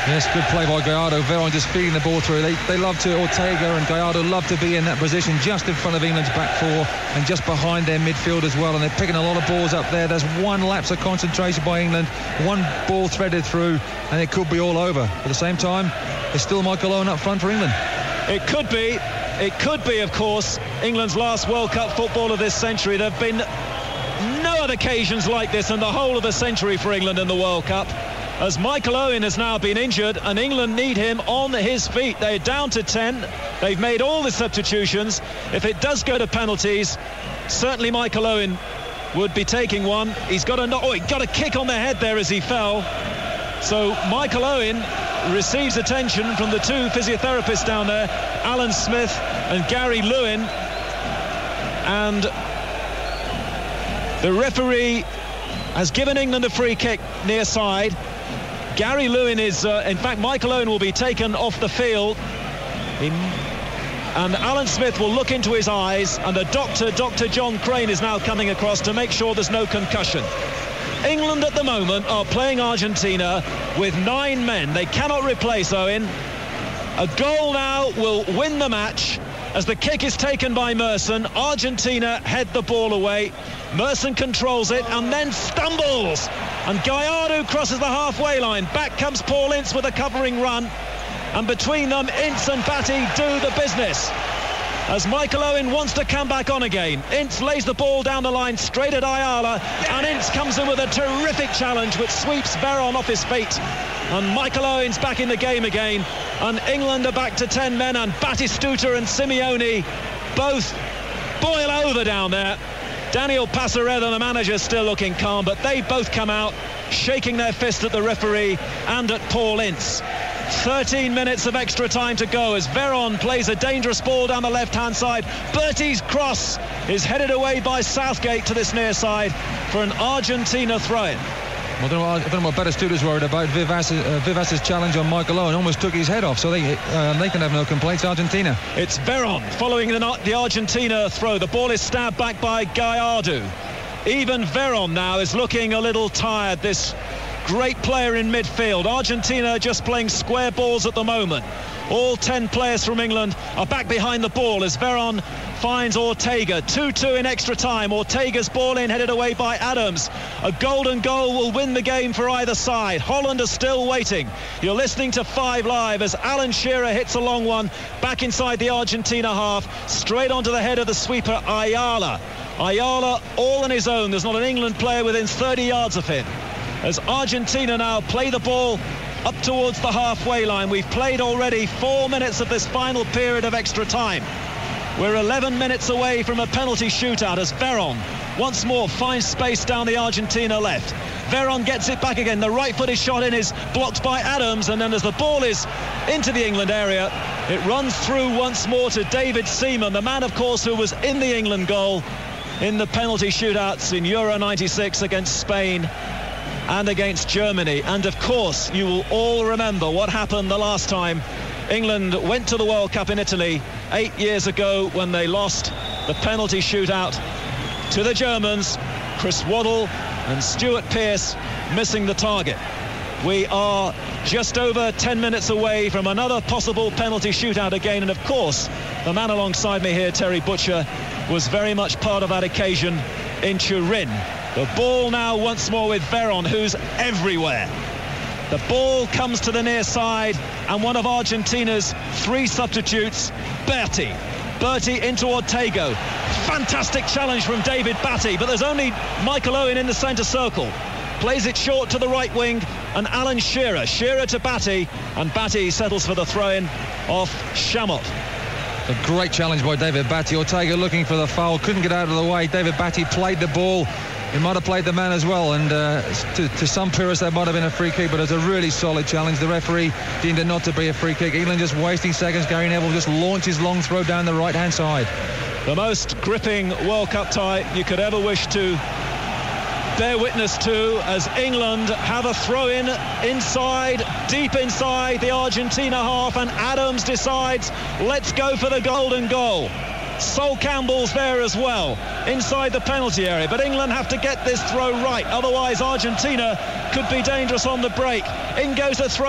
Yes, good play by Gallardo. Veron just feeding the ball through. They love to, Ortega and Gallardo love to be in that position just in front of England's back four and just behind their midfield as well. And they're picking a lot of balls up there. There's one lapse of concentration by England, one ball threaded through, and it could be all over. At the same time, there's still Michael Owen up front for England. It could be, of course, England's last World Cup football of this century. There have been no other occasions like this in the whole of the century for England in the World Cup, as Michael Owen has now been injured and England need him on his feet. They're down to 10. They've made all the substitutions. If it does go to penalties, certainly Michael Owen would be taking one. He got a kick on the head there as he fell. So Michael Owen receives attention from the two physiotherapists down there, Alan Smith and Gary Lewin. And the referee has given England a free kick near side. Gary Lewin is, in fact, Michael Owen will be taken off the field. And Alan Smith will look into his eyes, and the Dr. John Crane, is now coming across to make sure there's no concussion. England at the moment are playing Argentina with 9 men. They cannot replace Owen. A goal now will win the match as the kick is taken by Merson. Argentina head the ball away. Merson controls it and then stumbles, and Gallardo crosses the halfway line. Back comes Paul Ince with a covering run, and between them Ince and Batty do the business as Michael Owen wants to come back on again. Ince lays the ball down the line straight at Ayala, and Ince comes in with a terrific challenge which sweeps Veron off his feet, and Michael Owen's back in the game again, and England are back to 10 men, and Batistuta and Simeone both boil over down there. Daniel Passarella, the manager, still looking calm, but they both come out shaking their fist at the referee and at Paul Ince. 13 minutes of extra time to go as Veron plays a dangerous ball down the left-hand side. Bertie's cross is headed away by Southgate to this near side for an Argentina throw-in. I don't know what Batistuta's worried about. Vivas's challenge on Michael Owen almost took his head off, so they can have no complaints. Argentina. It's Veron following the Argentina throw. The ball is stabbed back by Gallardo. Even Veron now is looking a little tired, this great player in midfield. Argentina just playing square balls at the moment. All 10 players from England are back behind the ball as Veron finds Ortega. 2-2 in extra time. Ortega's ball in, headed away by Adams. A golden goal will win the game for either side. Holland are still waiting. You're listening to 5 Live as Alan Shearer hits a long one back inside the Argentina half, straight onto the head of the sweeper Ayala. Ayala all on his own. There's not an England player within 30 yards of him. As Argentina now play the ball up towards the halfway line. We've played already 4 minutes of this final period of extra time. We're 11 minutes away from a penalty shootout as Veron once more finds space down the Argentina left. Veron gets it back again. The right-footed shot in is blocked by Adams, and then as the ball is into the England area, it runs through once more to David Seaman, the man, of course, who was in the England goal in the penalty shootouts in Euro 96 against Spain and against Germany. And of course you will all remember what happened the last time England went to the World Cup in Italy 8 years ago when they lost the penalty shootout to the Germans. Chris Waddle and Stuart Pearce missing the target. We are just over 10 minutes away from another possible penalty shootout again, and of course the man alongside me here, Terry Butcher, was very much part of that occasion in Turin. The ball now once more with Veron, who's everywhere. The ball comes to the near side, and one of Argentina's 3 substitutes, Bertie into Ortega. Fantastic challenge from David Batty, but there's only Michael Owen in the centre circle. Plays it short to the right wing, and Alan Shearer to Batty, and Batty settles for the throw-in off Chamot. A great challenge by David Batty. Ortega looking for the foul, couldn't get out of the way. David Batty played the ball. He might have played the man as well, and to some purists that might have been a free kick, but it's a really solid challenge. The referee deemed it not to be a free kick. England just wasting seconds. Gary Neville just launches long throw down the right-hand side. The most gripping World Cup tie you could ever wish to bear witness to, as England have a throw-in inside, deep inside the Argentina half, and Adams decides, let's go for the golden goal. Sol Campbell's there as well inside the penalty area, but England have to get this throw right, otherwise Argentina could be dangerous on the break. In goes the throw.